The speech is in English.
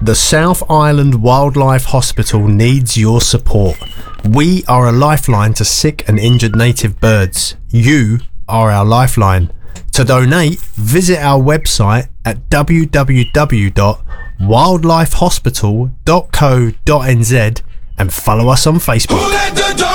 The South Island Wildlife Hospital needs your support. We are a lifeline to sick and injured native birds. You are our lifeline. To donate, visit our website at www.wildlifehospital.co.nz and follow us on Facebook.